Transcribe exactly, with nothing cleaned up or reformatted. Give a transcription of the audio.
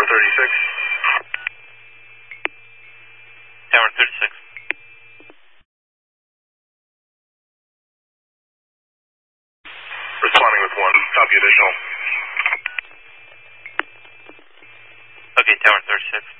thirty-six. Tower thirty-six. Responding with one. Copy additional. Okay, Tower thirty-six.